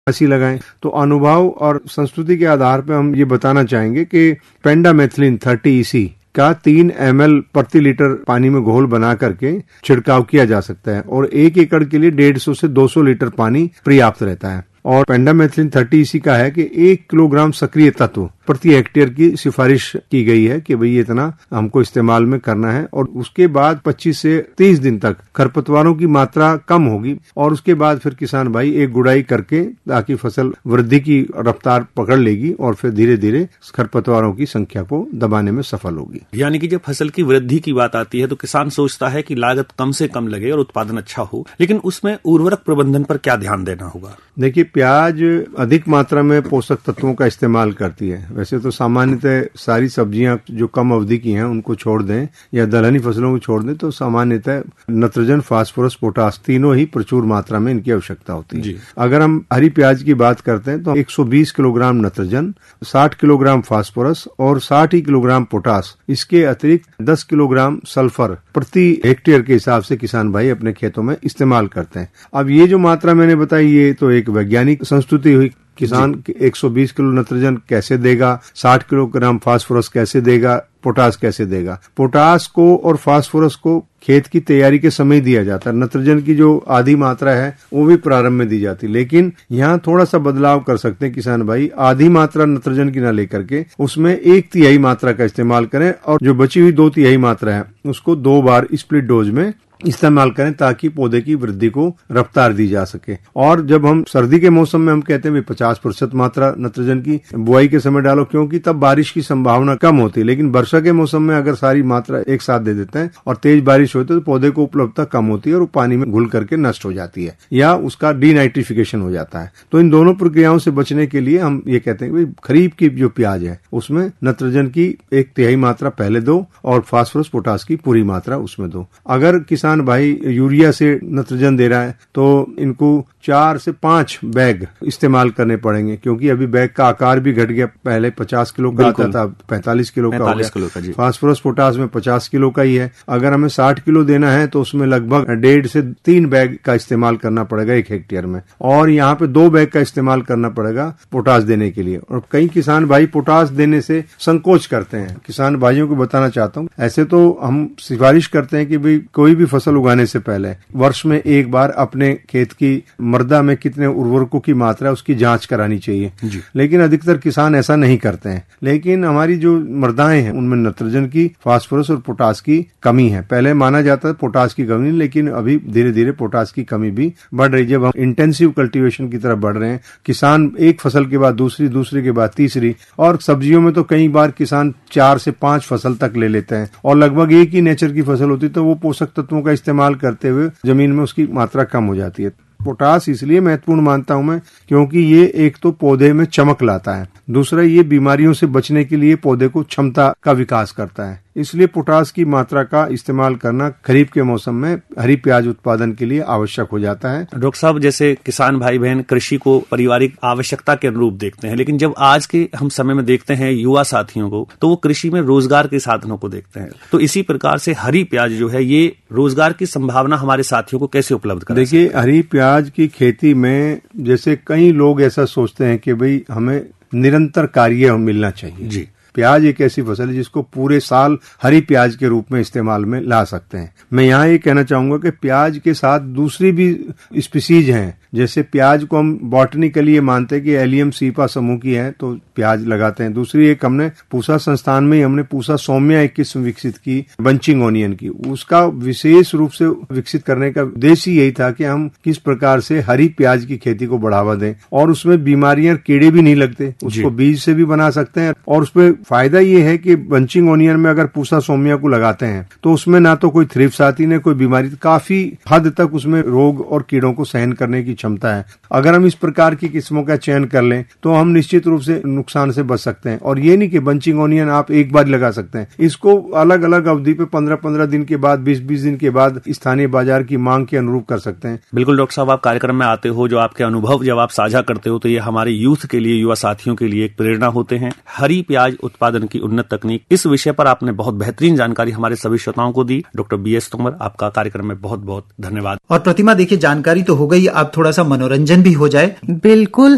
फांसी लगाएं। तो अनुभव और संस्कृति के आधार पर हम ये बताना चाहेंगे कि पेंडामेथिलिन 30EC का 3 ml प्रति लीटर पानी में घोल बना करके छिड़काव किया जा सकता है और 1 एकड़ के लिए 150 से 200 लीटर पानी पर्याप्त रहता है। और पेंडामेथिलिन 30EC का है कि 1 किलोग्राम सक्रिय तत्व प्रति हेक्टेयर की सिफारिश की गई है कि भाई इतना हमको इस्तेमाल में करना है। और उसके बाद 25 से 30 दिन तक खरपतवारों की मात्रा कम होगी और उसके बाद फिर किसान भाई एक गुड़ाई करके ताकि फसल वृद्धि की रफ्तार पकड़ लेगी और फिर धीरे धीरे खरपतवारों की संख्या को दबाने में सफल होगी। यानी कि जब फसल की वृद्धि की बात आती है तो किसान सोचता है कि लागत कम से कम लगे और उत्पादन अच्छा हो, लेकिन उसमें उर्वरक प्रबंधन पर क्या ध्यान देना होगा? देखिए, प्याज अधिक मात्रा में पोषक तत्वों का इस्तेमाल करती है। वैसे तो सामान्यतः सारी सब्जियां जो कम अवधि की हैं उनको छोड़ दें या दलहनी फसलों को छोड़ दें तो सामान्यतः नाइट्रोजन, फास्फोरस, पोटास तीनों ही प्रचुर मात्रा में इनकी आवश्यकता होती है। अगर हम हरी प्याज की बात करते हैं तो 120 किलोग्राम नाइट्रोजन, 60 किलोग्राम फास्फोरस और 60 ही किलोग्राम पोटास, इसके अतिरिक्त 10 किलोग्राम सल्फर प्रति हेक्टेयर के हिसाब से किसान भाई अपने खेतों में इस्तेमाल करते हैं। अब ये जो मात्रा मैंने बताई ये तो एक वैज्ञानिक संस्तुति हुई। किसान 120 किलो नाइट्रोजन कैसे देगा, 60 किलोग्राम फास्फोरस कैसे देगा, पोटास कैसे देगा? पोटास को और फास्फोरस को खेत की तैयारी के समय दिया जाता है। नाइट्रोजन की जो आधी मात्रा है वो भी प्रारंभ में दी जाती है, लेकिन यहाँ थोड़ा सा बदलाव कर सकते हैं किसान भाई। आधी मात्रा नाइट्रोजन की न लेकर के उसमें 1/3 मात्रा का इस्तेमाल करें और जो बची हुई 2/3 मात्रा है उसको 2 बार स्प्लिट डोज में इस्तेमाल करें ताकि पौधे की वृद्धि को रफ्तार दी जा सके। और जब हम सर्दी के मौसम में हम कहते हैं 50% मात्रा नाइट्रोजन की बुआई के समय डालो, क्योंकि तब बारिश की संभावना कम होती है। लेकिन वर्षा के मौसम में अगर सारी मात्रा एक साथ दे देते हैं और तेज बारिश होती है तो पौधे को उपलब्धता कम होती है और वो पानी में घुल करके नष्ट हो जाती है या उसका डीनाइट्रिफिकेशन हो जाता है। तो इन दोनों प्रक्रियाओं से बचने के लिए हम ये कहते हैं कि खरीफ की जो प्याज है उसमें नाइट्रोजन की 1/3 मात्रा पहले दो और फास्फोरस, पोटास की पूरी मात्रा उसमें दो। अगर किसान भाई यूरिया से नाइट्रोजन दे रहा है तो इनको 4 से 5 बैग इस्तेमाल करने पड़ेंगे, क्योंकि अभी बैग का आकार भी घट गया। पहले 50 किलो का आता था, 45 किलो का हो गया। फास्फोरस, पोटास में 50 किलो का ही है। अगर हमें 60 किलो देना है तो उसमें लगभग 1.5 से 3 बैग का इस्तेमाल करना पड़ेगा 1 हेक्टेयर में, और यहाँ पे 2 बैग का इस्तेमाल करना पड़ेगा पोटास देने के लिए। और कई किसान भाई पोटास देने से संकोच करते हैं। किसान भाइयों को बताना चाहता हूँ, ऐसे तो हम सिफारिश करते हैं कि भाई कोई भी फसल उगाने से पहले वर्ष में एक बार अपने खेत की मृदा में कितने उर्वरकों की मात्रा है उसकी जांच करानी चाहिए, लेकिन अधिकतर किसान ऐसा नहीं करते हैं। लेकिन हमारी जो मृदाएं हैं उनमें नाइट्रोजन की, फास्फोरस और पोटास की कमी है। पहले माना जाता है पोटास की कमी, लेकिन अभी धीरे धीरे पोटास की कमी भी बढ़ रही है। जब हम इंटेंसिव कल्टीवेशन की तरफ बढ़ रहे हैं, किसान एक फसल के बाद दूसरी, दूसरे के बाद तीसरी, और सब्जियों में तो कई बार किसान 4 से 5 फसल तक ले लेते हैं और लगभग एक ही नेचर की फसल होती है, तो वो पोषक तत्वों का इस्तेमाल करते हुए जमीन में उसकी मात्रा कम हो जाती है। पोटास इसलिए महत्वपूर्ण मानता हूं मैं क्योंकि ये एक तो पौधे में चमक लाता है, दूसरा ये बीमारियों से बचने के लिए पौधे को क्षमता का विकास करता है। इसलिए पोटास की मात्रा का इस्तेमाल करना खरीफ के मौसम में हरी प्याज उत्पादन के लिए आवश्यक हो जाता है। डॉक्टर साहब, जैसे किसान भाई बहन कृषि को पारिवारिक आवश्यकता के अनुरूप देखते हैं, लेकिन जब आज के हम समय में देखते हैं युवा साथियों को तो वो कृषि में रोजगार के साधनों को देखते हैं। तो इसी प्रकार से हरी प्याज जो है ये रोजगार की संभावना हमारे साथियों को कैसे उपलब्ध करा? देखिए, हरी प्याज की खेती में जैसे कई लोग ऐसा सोचते हैं कि भाई हमें निरंतर कार्य मिलना चाहिए। जी, प्याज एक ऐसी फसल है जिसको पूरे साल हरी प्याज के रूप में इस्तेमाल में ला सकते हैं। मैं यहाँ ये कहना चाहूंगा कि प्याज के साथ दूसरी भी स्पीसीज हैं। जैसे प्याज को हम बॉटनिकली ये मानते हैं कि एलियम सीपा समूह की है तो प्याज लगाते हैं। दूसरी एक हमने पूसा संस्थान में ही हमने पूसा सौम्या एक किस्म विकसित की, बंचिंग ओनियन की। उसका विशेष रूप से विकसित करने का उद्देश्य यही था कि हम किस प्रकार से हरी प्याज की खेती को बढ़ावा दें और उसमें बीमारियां, कीड़े भी नहीं लगते, उसको बीज से भी बना सकते हैं। और उसमें फायदा ये है कि बंचिंग ओनियन में अगर पूसा सौम्या को लगाते हैं तो उसमें ना तो कोई थ्रिप्स आती न कोई बीमारी, काफी हद तक उसमें रोग और कीड़ों को सहन करने की क्षमता है। अगर हम इस प्रकार की किस्मों का चयन कर लें तो हम निश्चित रूप से नुकसान से बच सकते हैं। और ये नहीं कि बंचिंग ओनियन आप एक बार लगा सकते हैं, इसको अलग अलग अवधि पे 15-15 दिन के बाद, 20-20 दिन के बाद स्थानीय बाजार की मांग के अनुरूप कर सकते हैं। बिल्कुल डॉक्टर साहब, आप कार्यक्रम में आते हो, जो आपके अनुभव जब आप साझा करते हो तो ये हमारे यूथ के लिए, युवा साथियों के लिए एक प्रेरणा होते हैं। हरी प्याज उत्पादन की उन्नत तकनीक, इस विषय पर आपने बहुत बेहतरीन जानकारी हमारे सभी श्रोताओं को दी। डॉक्टर BS तोमर, आपका कार्यक्रम में बहुत बहुत धन्यवाद। और प्रतिमा, देखिए जानकारी तो हो गई, अब थोड़ा सा मनोरंजन भी हो जाए। बिल्कुल,